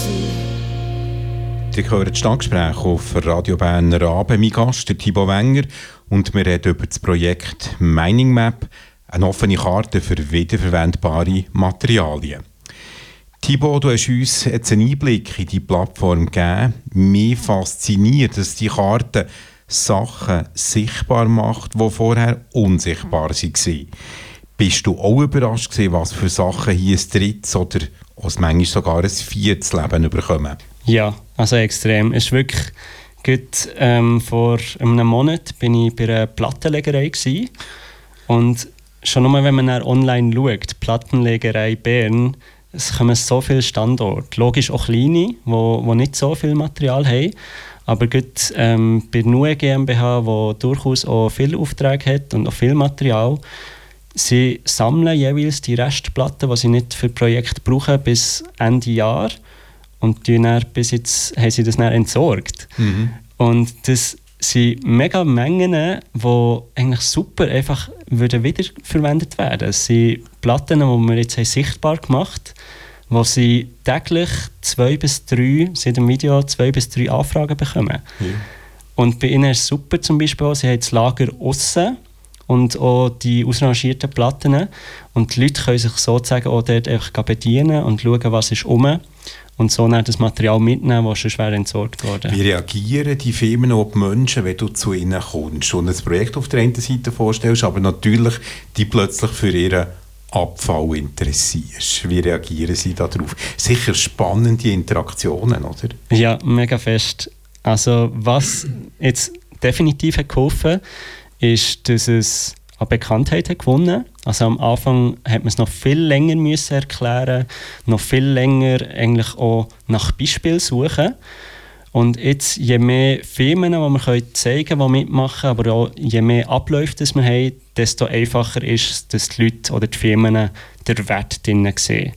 Ihr hört das Stadtgespräch auf Radio Berner Abend. Mein Gast, der Thibaut Wenger, und wir reden über das Projekt Mining Map, eine offene Karte für wiederverwendbare Materialien. Thibaut, du hast uns jetzt einen Einblick in die Plattform gegeben. Mich fasziniert, dass die Karte Sachen sichtbar macht, die vorher unsichtbar waren. Bist du auch überrascht gewesen, was für Sachen hier ein drittes oder manchmal sogar ein viertes Leben bekommen? Ja, also extrem. Es ist wirklich gut, vor einem Monat bin ich bei einer Plattenlegerei gewesen. Und schon nur, wenn man online schaut, Plattenlegerei Bern, es kommen so viele Standorte. Logisch auch kleine, die nicht so viel Material haben. Aber gut, bei NUE GmbH, die durchaus auch viele Aufträge hat und auch viel Material, sie sammeln jeweils die Restplatten, die sie nicht für Projekte brauchen, bis Ende Jahr. Und dann, bis jetzt haben sie das dann entsorgt. Mhm. Und das sind mega Mengen, die eigentlich super einfach wiederverwendet werden. Es sind Platten, die wir jetzt sichtbar gemacht haben, wo sie täglich 2 bis 3, seit dem Video 2 bis 3 Anfragen bekommen. Ja. Und bei ihnen ist es super zum Beispiel auch, sie haben das Lager aussen und auch die ausrangierten Platten. Und die Leute können sich sozusagen auch dort einfach bedienen und schauen, was ist rum. Und so dann das Material mitnehmen, das schon schwer entsorgt wurde. Wie reagieren die Firmen und die Menschen, wenn du zu ihnen kommst und ein Projekt auf der einen Seite vorstellst, aber natürlich die plötzlich für ihren Abfall interessierst? Wie reagieren sie darauf? Sicher spannende Interaktionen, oder? Ja, mega fest. Also was jetzt definitiv hat geholfen, ist, dass es an Bekanntheit hat gewonnen. Also am Anfang hat man es noch viel länger müssen erklären, noch viel länger eigentlich auch nach Beispielen suchen. Und jetzt, je mehr Firmen, die wir zeigen können, die mitmachen, aber auch je mehr Abläufe das wir haben, desto einfacher ist es, dass die Leute oder die Firmen den Wert drin sehen.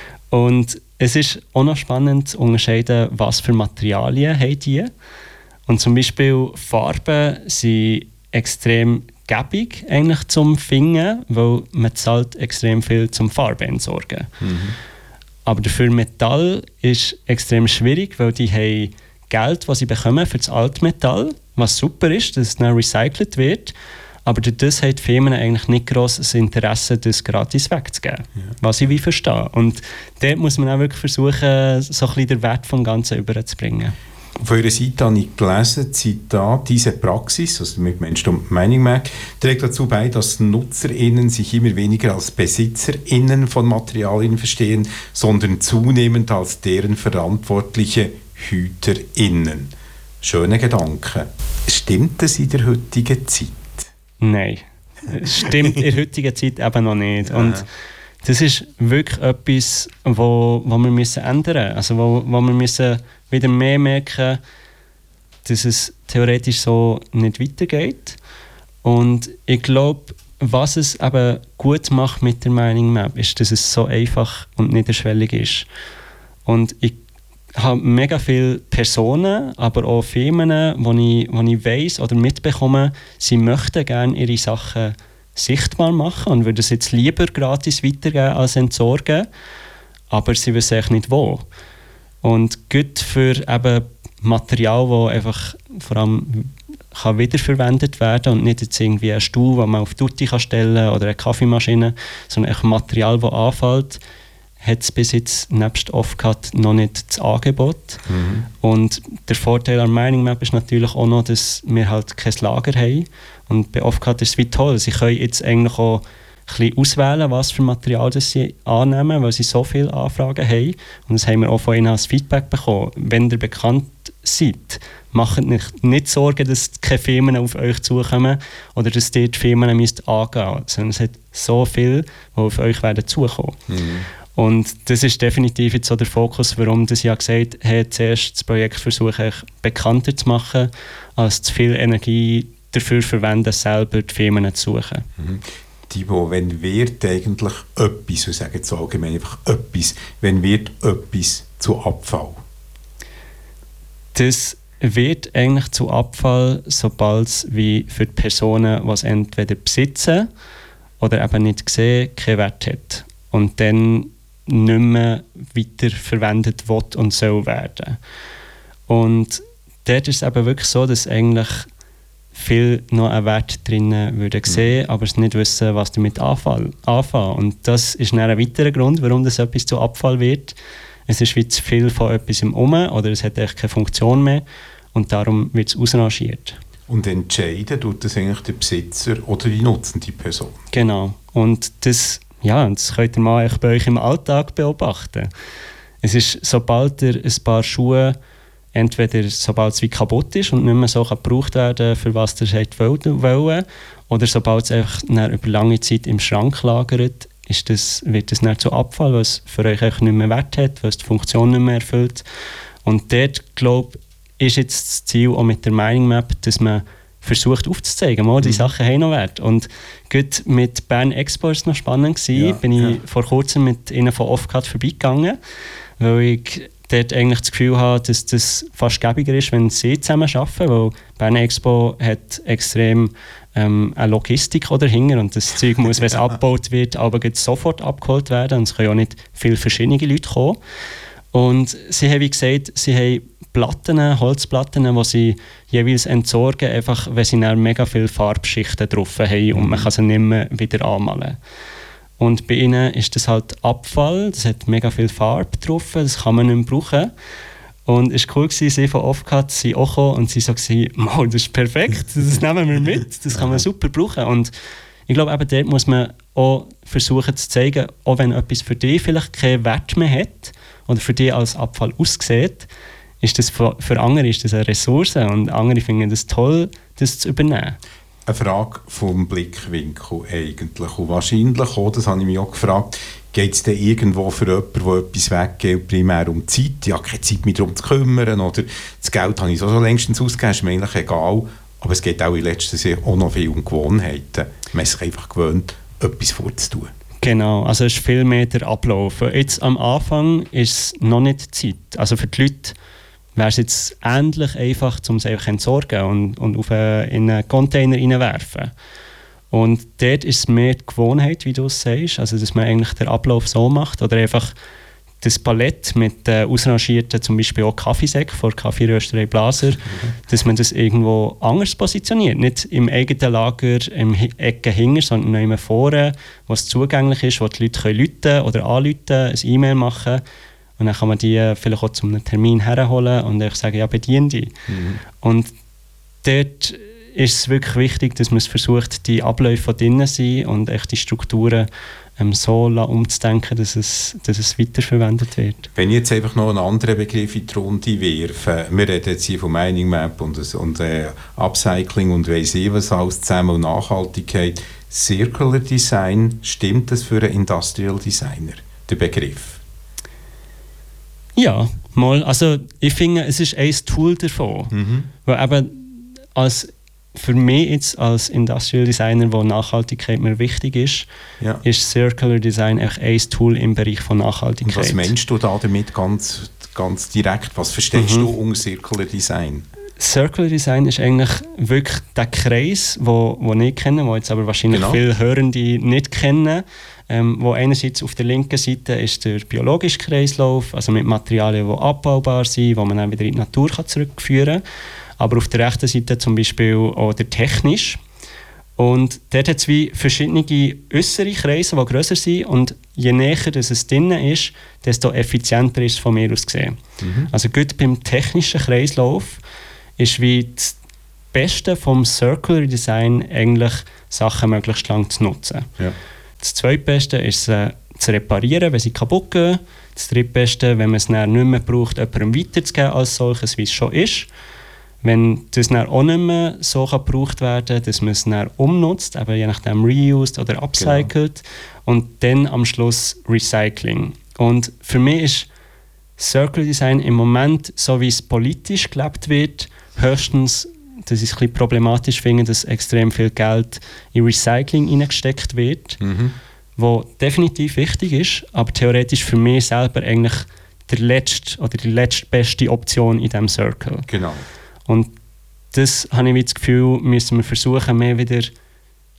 Und es ist auch noch spannend zu unterscheiden, was für Materialien haben die. Und zum Beispiel Farben sind extrem gäbig eigentlich zum Finden, weil man zahlt extrem viel zum Farbe entsorgen. Mhm. Aber dafür Metall ist extrem schwierig, weil die haben Geld, das sie bekommen für das Altmetall, was super ist, dass es dann recycelt wird. Aber durch das haben die Firmen eigentlich nicht grosses Interesse, das gratis wegzugeben, was ich wie verstehe. Und dort muss man auch wirklich versuchen, so ein bisschen den Wert vom Ganzen überzubringen. Auf eurer Seite habe ich gelesen, Zitat, diese Praxis, also mit Mining Map, trägt dazu bei, dass NutzerInnen sich immer weniger als BesitzerInnen von Materialien verstehen, sondern zunehmend als deren verantwortliche HüterInnen. Schöne Gedanke. Stimmt das in der heutigen Zeit? Nein, es stimmt in der heutigen Zeit eben noch nicht. Und das ist wirklich etwas, wo wir müssen ändern müssen. Also wo wir müssen wieder mehr merken, dass es theoretisch so nicht weitergeht. Und ich glaube, was es eben gut macht mit der Mining Map, ist, dass es so einfach und niederschwellig ist. Und ich habe mega viele Personen, aber auch Firmen, wo ich weiss oder mitbekomme, sie möchten gerne ihre Sachen sichtbar machen und würden es jetzt lieber gratis weitergeben als entsorgen, aber sie wissen echt nicht wo. Und gut für eben Material, das einfach vor allem kann wiederverwendet werden und nicht jetzt irgendwie ein Stuhl, den man auf die Tutti stellen kann oder eine Kaffeemaschine, sondern einfach Material, das anfällt, hat es bis jetzt nebst Offcut noch nicht das Angebot. Mhm. Und der Vorteil an Mining Map ist natürlich auch noch, dass wir halt kein Lager haben. Und bei Offcut ist es wie toll. Sie können jetzt eigentlich auch ein bisschen auswählen, was für Material das sie annehmen, weil sie so viele Anfragen haben. Und das haben wir auch von ihnen als Feedback bekommen. Wenn ihr bekannt seid, macht nicht Sorgen, dass keine Firmen auf euch zukommen oder dass ihr die Firmen angehen müsst, sondern es hat so viel, die auf euch werden zukommen. Mhm. Und das ist definitiv jetzt so der Fokus, warum das ja gesagt habe, zuerst das Projekt versuchen, bekannter zu machen, als zu viel Energie dafür verwenden, selber die Firmen zu suchen. Mhm. Thibaut, wenn wird eigentlich etwas, wir sagen jetzt allgemein einfach etwas, wenn wird etwas zu Abfall? Das wird eigentlich zu Abfall, sobald es wie für die Personen, die es entweder besitzen oder eben nicht sehen, keinen Wert hat. Und dann nicht mehr weiterverwendet wird und soll werden. Und dort ist es eben wirklich so, dass eigentlich viel noch einen Wert drin würden sehen, aber es nicht wissen, was damit anfangen. Und das ist dann ein weiterer Grund, warum das etwas zu Abfall wird. Es ist wie zu viel von etwas im oder es hat echt keine Funktion mehr und darum wird es ausrangiert. Und entscheiden tut das eigentlich der Besitzer oder die nutzende Person? Genau. Und das könnt ihr mal bei euch im Alltag beobachten. Es ist, sobald ihr ein paar Schuhe entweder sobald es wie kaputt ist und nicht mehr so gebraucht werden für was ihr wollt, oder sobald es einfach über lange Zeit im Schrank lagert, wird das dann zu Abfall, was für euch nicht mehr Wert hat, was die Funktion nicht mehr erfüllt. Und dort, glaube ich, ist jetzt das Ziel auch mit der Mining Map, dass man versucht aufzuzeigen, die Sachen haben noch Wert. Und gerade mit Bern Expo war es noch spannend bin ich vor kurzem mit ihnen von Offcut vorbeigegangen, weil ich dort eigentlich das Gefühl habe, dass das fast gäbiger ist, wenn sie zusammen arbeiten, weil Bern Expo hat extrem eine Logistik dahinter und das Zeug muss, wenn es abgebaut wird, aber sofort abgeholt werden und es können auch nicht viele verschiedene Leute kommen. Und sie haben, wie gesagt, sie haben Holzplatten, die sie jeweils entsorgen, einfach, wenn sie dann mega viele Farbschichten drauf haben und man kann sie nicht mehr wieder anmalen. Und bei ihnen ist das halt Abfall, das hat mega viel Farbe drauf, das kann man nicht mehr brauchen. Und es war cool, sie von Offcut sind auch gekommen und sie so gesagt, das ist perfekt, das nehmen wir mit, das kann man super brauchen. Und ich glaube, eben dort muss man auch versuchen zu zeigen, auch wenn etwas für dich vielleicht keinen Wert mehr hat oder für dich als Abfall aussieht, ist das für andere ist das eine Ressource und andere finden es toll, das zu übernehmen. Eine Frage vom Blickwinkel eigentlich. Und wahrscheinlich auch, das habe ich mich auch gefragt, geht es denn irgendwo für jemanden, der etwas weggeht, primär um die Zeit? Ich habe keine Zeit, mich darum zu kümmern. Oder das Geld habe ich so längstens ausgegeben, ist mir eigentlich egal. Aber es geht auch in letzter Zeit auch noch viel um Gewohnheiten. Man ist sich einfach gewöhnt, etwas vorzutun. Genau, also es ist viel mehr der Ablauf. Jetzt am Anfang ist es noch nicht Zeit. Also für die Leute wäre es jetzt ähnlich einfach, um es einfach entsorgen und in einen Container reinwerfen. Und dort ist es mehr die Gewohnheit, wie du es sagst, also dass man eigentlich den Ablauf so macht oder einfach das Palett mit ausrangierten zum Beispiel auch Kaffeesäcken von der Kaffeerösterei Blaser, dass man das irgendwo anders positioniert. Nicht im eigenen Lager, im Ecke hinten, sondern noch immer vorne, wo es zugänglich ist, wo die Leute rufen können oder anrufen, ein E-Mail machen. Und dann kann man die vielleicht auch zu einem Termin herholen und einfach sagen, ja, bediene die. Und dort ist es wirklich wichtig, dass man versucht, die Abläufe, die drinnen sind und echt die Strukturen so umzudenken, dass es weiterverwendet wird. Wenn ich jetzt einfach noch einen anderen Begriff in die Runde werfe, wir reden jetzt hier von Mining Map und Upcycling und weiss ich was alles zusammen und Nachhaltigkeit. Circular Design, stimmt das für einen Industrial Designer, der Begriff? Ja, mal. Also ich finde, es ist ein Tool davon. Weil eben für mich jetzt als Industrial Designer, wo Nachhaltigkeit mir wichtig ist, ist Circular Design echt ein Tool im Bereich von Nachhaltigkeit. Und was meinst du da damit ganz direkt? Was verstehst du unter Circular Design? Circular Design ist eigentlich wirklich der Kreis, den ich kenne, den jetzt aber wahrscheinlich viele Hörende nicht kennen. Wo einerseits auf der linken Seite ist der biologische Kreislauf, also mit Materialien, die abbaubar sind, die man dann wieder in die Natur zurückführen kann. Aber auf der rechten Seite zum Beispiel auch der technisch. Und dort hat es wie verschiedene äußere Kreise, die grösser sind. Und je näher es drin ist, desto effizienter ist es von mir aus gesehen. Also gut beim technischen Kreislauf ist wie das Beste vom Circular Design eigentlich Sachen möglichst lang zu nutzen. Ja. Das Zweitbeste ist sie zu reparieren, wenn sie kaputt gehen. Das Drittbeste, wenn man es dann nicht mehr braucht, jemandem weiterzugeben als solches, wie es schon ist. Wenn das dann auch nicht mehr so gebraucht werden kann, dass man es dann umnutzt, aber je nachdem reused oder upcycelt. Und dann am Schluss Recycling. Und für mich ist Circular Design im Moment, so wie es politisch gelebt wird, höchstens, dass ich es ein bisschen problematisch finde, dass extrem viel Geld in Recycling hineingesteckt wird, wo definitiv wichtig ist, aber theoretisch für mich selber eigentlich die letztbeste Option in diesem Circle. Genau. Und das habe ich das Gefühl, müssen wir versuchen, mehr wieder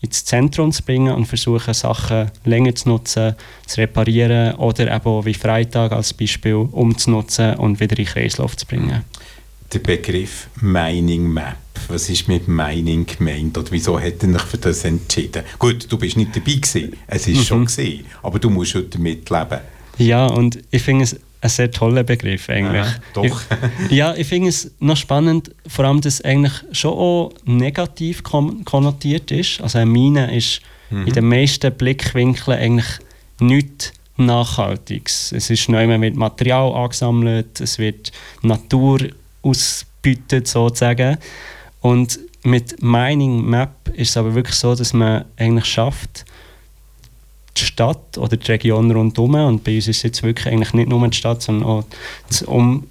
ins Zentrum zu bringen und versuchen, Sachen länger zu nutzen, zu reparieren oder eben auch wie Freitag als Beispiel umzunutzen und wieder in den Kreislauf zu bringen. Der Begriff Mining Map, was ist mit Mining gemeint oder wieso hat er sich für das entschieden? Gut, du bist nicht dabei gewesen, es ist schon gewesen, aber du musst heute damit leben. Ja, und ich finde es ein sehr toller Begriff eigentlich. Doch. Ich finde es noch spannend, vor allem, dass es eigentlich schon auch negativ konnotiert ist. Also eine Mine ist in den meisten Blickwinkeln eigentlich nichts Nachhaltiges. Es ist neu mit Material angesammelt, es wird Natur ausgebeutet sozusagen. Und mit Mining Map ist es aber wirklich so, dass man eigentlich schafft, die Stadt oder die Region rundherum, und bei uns ist es jetzt wirklich eigentlich nicht nur die Stadt, sondern auch das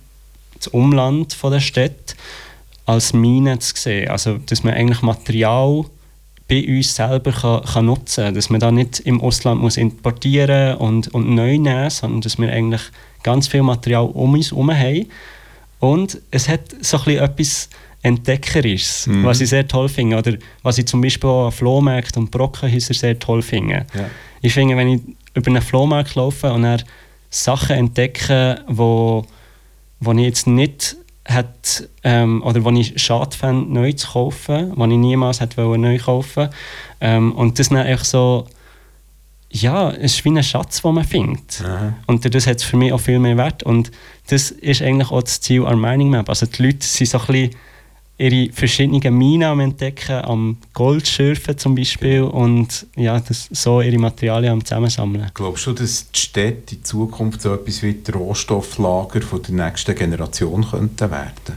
Umland von der Stadt als Mine zu sehen. Also, dass man eigentlich Material bei uns selber kann nutzen kann. Dass man da nicht im Ausland muss importieren und neu nehmen, sondern dass wir eigentlich ganz viel Material um uns herum haben. Und es hat so ein bisschen etwas Entdeckerisches, was ich sehr toll finde. Oder was ich zum Beispiel auch an Flohmärkten und Brockenhäusern sehr toll finde. Ja. Ich finde, wenn ich über einen Flohmarkt laufe und dann Sachen entdecke, wo ich jetzt nicht hätte, oder wo ich schade fände, neu zu kaufen, wo ich niemals hätte neu kaufen wollen. Und das dann einfach so, ja, es ist wie ein Schatz, den man findet. Aha. Und das hat es für mich auch viel mehr Wert. Und das ist eigentlich auch das Ziel an Mining Map. Also die Leute sind so ein bisschen ihre verschiedenen Minen am Entdecken, am Gold schürfen zum Beispiel und ja, so ihre Materialien am Zusammensammeln. Glaubst du, dass die Städte in Zukunft so etwas wie die Rohstofflager von der nächsten Generation könnten werden?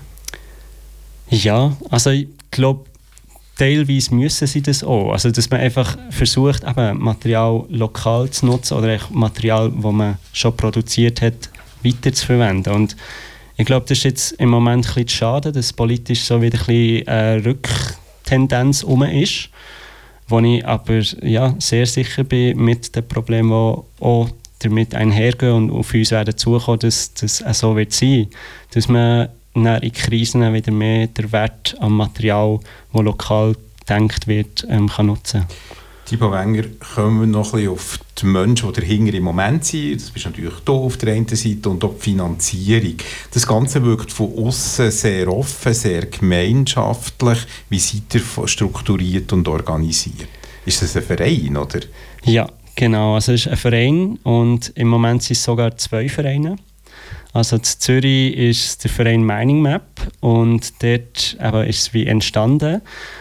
Ja, also ich glaube, teilweise müssen sie das auch. Also dass man einfach versucht, eben Material lokal zu nutzen oder Material, das man schon produziert hat, weiterzuverwenden. Und ich glaube, das ist jetzt im Moment ein bisschen schade, dass politisch so wieder ein bisschen eine Rücktendenz rum ist, wo ich aber ja, sehr sicher bin mit den Problemen, die auch damit einhergehen und auf uns werden zukommen, dass das auch so wird sein. Dass man in Krisen wieder mehr den Wert am Material, das lokal gedacht wird, kann nutzen. Thibaut Wenger, kommen wir noch ein bisschen auf die Menschen, die dahinter im Moment sind. Das bist natürlich du auf der einen Seite und auch die Finanzierung. Das Ganze wirkt von außen sehr offen, sehr gemeinschaftlich. Wie seid ihr strukturiert und organisiert? Ist das ein Verein, oder? Ja, genau. Also es ist ein Verein und im Moment sind es sogar 2 Vereine. Also in Zürich ist der Verein Mining Map und dort ist es wie entstanden.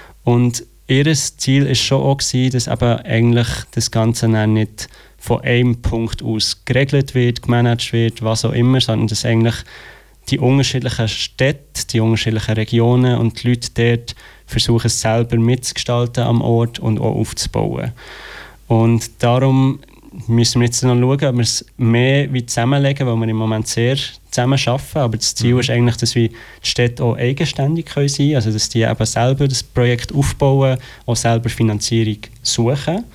Und ihr Ziel war schon auch, dass eben eigentlich das Ganze dann nicht von einem Punkt aus geregelt wird, gemanagt wird, was auch immer, sondern dass eigentlich die unterschiedlichen Städte, die unterschiedlichen Regionen und die Leute dort versuchen, es selber mitzugestalten am Ort und auch aufzubauen. Und darum müssen wir jetzt noch schauen, ob wir es mehr wie zusammenlegen, weil wir im Moment sehr zusammen arbeiten. Aber das Ziel ist eigentlich, dass wir die Städte auch eigenständig sein können, also dass die eben selber das Projekt aufbauen, auch selber Finanzierung suchen.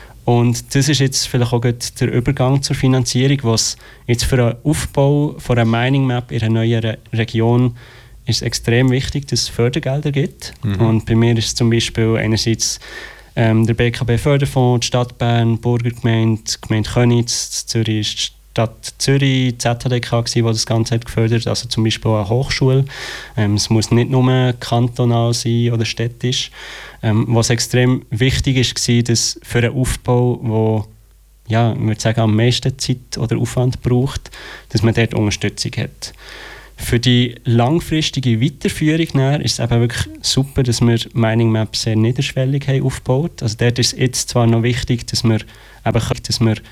Und das ist jetzt vielleicht auch der Übergang zur Finanzierung, was jetzt für den Aufbau von einer Mining Map in einer neuen Region ist extrem wichtig, dass es Fördergelder gibt. Und bei mir ist es zum Beispiel einerseits der BKB-Förderfonds, die Stadt Bern, die Burgergemeinde, die Gemeinde Köniz, Zürich ist die Stadt Zürich, die ZHDK, die das Ganze hat gefördert, also zum Beispiel eine Hochschule. Es muss nicht nur kantonal sein oder städtisch. Was extrem wichtig war, dass für einen Aufbau, wo ja, ich würde sagen, am meisten Zeit oder Aufwand braucht, dass man dort Unterstützung hat. Für die langfristige Weiterführung ist es eben wirklich super, dass wir Mining Map sehr niederschwellig haben aufgebaut. Also dort ist es jetzt zwar noch wichtig, dass wir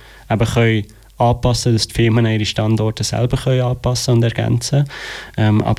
können anpassen, dass die Firmen ihre Standorte selber können anpassen und ergänzen können. Aber